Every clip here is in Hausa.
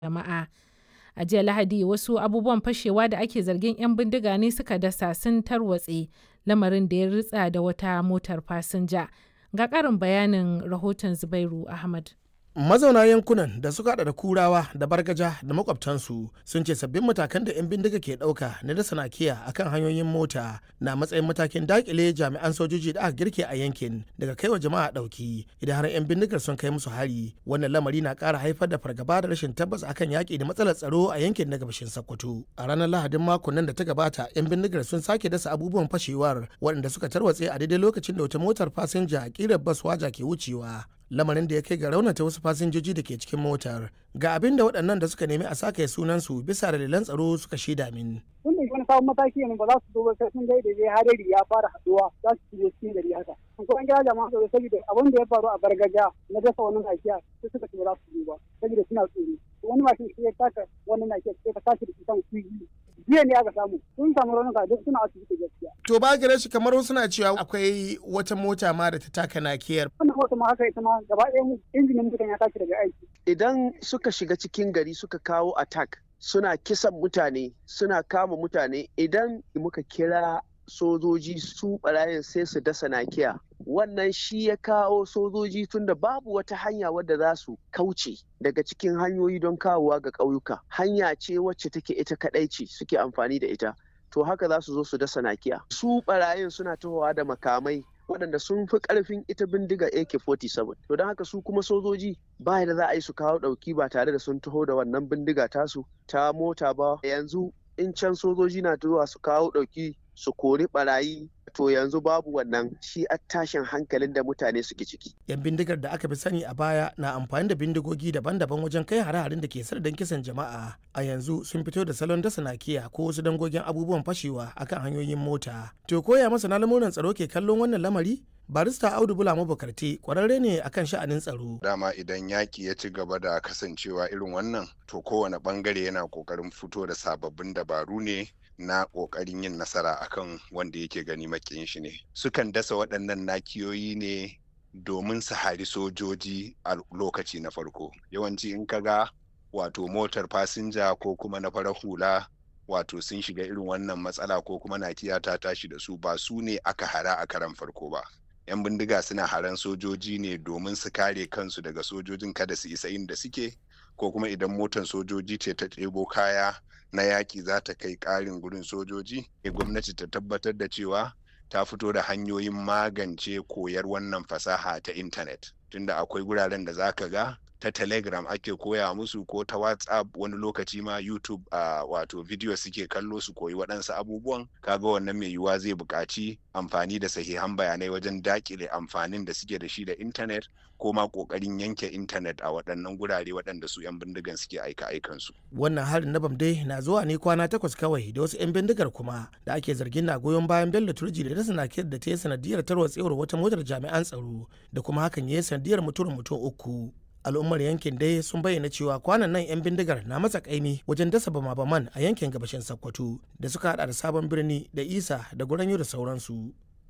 jama'a. A jiya Lahadi wasu abubuwan fashewa da ake zargin 'yan bindiga ne suka dasa sun tarwatse, lamarin da ya ritsa da wata motar fasinja. Ga ƙarin bayanin rahoton Zubairu Ahmad. Mazauna yankunan da suka hada da Kurawa da Bargaja da makwabtansu sun ce sabbin matakan da 'yan bindiga ke dauka na dasa nakiya akan hanyoyin mota na matsayin matakin dakile jami'an sojoji da aka girke a yankin daga kaiwa jama'a dauki idan har 'yan bindigar sun kai musu hari. Wannan lamari na kara haifar da fargaba da rashin tabbas akan yaki da matsalar tsaro a yankin na gabashin Sokoto. A ranar Lahadin makon nan da ta gabata 'yan bindigar sun sake dasa abubuwan fashewar waɗanda suka tarwatse a daidai lokacin da wata motar fasinja kirar bas waja ke wucewa, lamarin da ya kai ga raunata wasu fasinjoji da ke cikin motar. Ga abin da waɗannan da suka nemi a sake sunansu bisa dalilan tsaro suka shaida min. Tun da wani sabon mataki ne ba za su zo ba sai sun ga da hadari ya fara haduwa za su shigo cikin gari haka. Ko an kira jama'a tsaro saboda abin da ya faru a Bargaja na dasa wannan nakiya sai suka ce ba za su zo ba saboda suna tsoro. Wani mashin sai ya taka wannan nakiya sai ka tashi da kusan kuyi. Jiya ne aka samu sun samu raunuka duk suna asibiti gaskiya. To ba gare shi kamar wasu na cewa akwai wata mota ma da ta taka nakiyar. Wannan mota ma haka ita ma gaba ɗaya injinin mutum ya tashi daga aiki. Idan suka shiga cikin gari suka kawo attack suna kisan mutane suna kama mutane, idan muka kira sojoji su barayin sai su dasa nakiya. Wannan shi ya kawo sojoji tunda babu wata hanya wadda za su kauce daga cikin hanyoyi don kawowa ga ƙauyuka. Hanya ce wacce take ita kaɗai ce suke amfani da ita. To haka za su zo su dasa nakiya. Su barayin suna tahowa da makamai waɗanda sun fi ƙarfin ita bindiga AK-47. To don haka su kuma sojoji ba da za a yi su kawo ɗauki ba tare da sun taho da wannan bindiga tasu ta mota ba. Yanzu in can sojoji na zuwa su kawo ɗauki su kori barayi, to yanzu babu wannan, shi a tashin hankalin da mutane suke ciki. Yan bindigar da aka fi sani a baya na amfani da bindigogi daban-daban wajen kai hare-haren da ke sardan kisan jama'a. A yanzu sun fito da salon dasa nakiya ko wasu dangogin abubuwan fashewa akan hanyoyin mota. To koya masana lamuran tsaro ke kallon wannan lamari? Barista Audu Bula Mabukarti kwararre ne akan sha'anin tsaro. Dama idan yaki ya ci gaba da kasancewa irin wannan, to kowane bangare yana kokarin fito da sababbin dabaru ne na kokarin yin nasara akan wanda yake gani makiyin shi ne. Sukan dasa waɗannan nakiyoyi ne domin su hari sojoji a lokaci na farko. Yawanci in kaga wato motar fasinja ko kuma na farar hula wato sun shiga irin wannan matsala ko kuma nakiya ta tashi da su, ba su ne aka hara a karan farko ba. 'Yan bindiga suna haran sojoji ne domin su kare kansu daga sojojin kada su isa inda suke, ko kuma idan motar sojoji ce ta ɗebo kaya na yaƙi za ta kai ƙarin gurin sojoji, gwamnati ta tabbatar da cewa ta fito da hanyoyin magance koyar wannan fasaha ta intanet. Tunda akwai guraren da za ka ga ta Telegram ake koya musu ko ta WhatsApp, wani lokaci ma YouTube wato video suke kallo su koyi waɗansu abubuwan. Kaga wannan mai yiwuwa zai buƙaci amfani da sahihan bayanai wajen dakile amfanin da suke da shi da intanet, ko ma ƙoƙarin yanke intanet a waɗannan gurare waɗanda su 'yan bindigan suke aika-aikansu. Wannan harin na Bamdai na zuwa ne kwana 8 kawai da wasu 'yan bindigar kuma da ake zargin na goyon bayan Bello Turji da dasa nakiyar da ta yi sanadiyar tarwatsewar wata motar jami'an tsaro da kuma hakan ya yi sanadiyar mutuwar mutum 3. Al'ummar yankin dai sun bayyana cewa kwanan nan 'yan bindigar na matsa kaimi wajen dasa bama-baman a yankin gabashin Sokoto da suka hada da Sabon Birni da Isa da Goranyo da sauransu.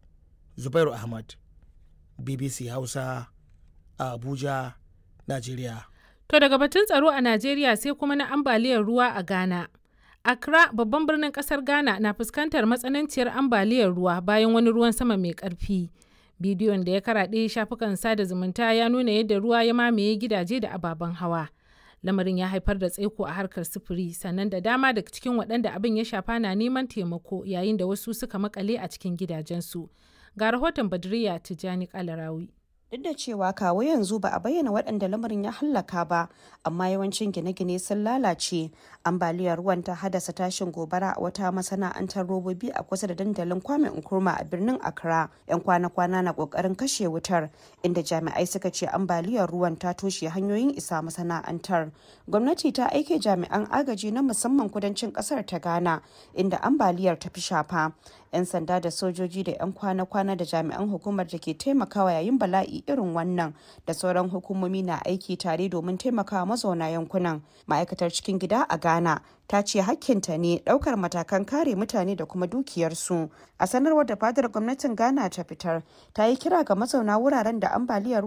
Zubairu Ahmad, BBC Hausa, a Abuja, Najeriya. To daga batun tsaro a Najeriya sai kuma na ambaliyar ruwa a Ghana. Accra, babban birnin kasar Ghana, na fuskantar matsananciyar ambaliyar ruwa bayan wani ruwan sama mai ƙarfi. Bidiyon da ya karaɗe shafukan sada zumunta ya nuna yadda ruwa ya mamaye gidaje da ababen hawa. Lamarin ya haifar da tsaiko a harkar sufuri, sannan da dama daga cikin waɗanda abin ya shafa na neman taimako yayin da wasu suka makale a cikin gidajensu. Ga rahoton Badriya Tijjani Kalarawi. Duk da cewa kawo yanzu ba a bayyana waɗanda lamarin ya hallaka ba, amma yawancin gine-gine sun lalace. Ambaliyar ruwan ta haddasa tashin gobara a wata masana'antar robobi a kusa da dandalin Kwame Nkrumah a birnin Accra. 'Yan kwana-kwana na ƙoƙarin kashe wutar, inda jami'ai suka ce ambaliyar ruwan ta toshe hanyoyin isa masana'antar. Gwamnati ta aike jami'an agaji na musamman kudancin ƙasar ta Ghana, inda ambaliyar ta fi shafa. 'Yan sanda da sojoji da 'yan kwana-kwana da jami'an hukumar da ke taimakawa yayin bala'i irin wannan da sauran hukumomi na aiki tare domin taimakawa mazauna yankunan. Ma'aikatar cikin gida a Ghana ta ce hakkinta ne daukar matakan kare mutane da kuma dukiyarsu. A sanarwar da fadar gwamnatin Ghana ta fitar, ta yi kira ga mazauna wuraren da ambaliyar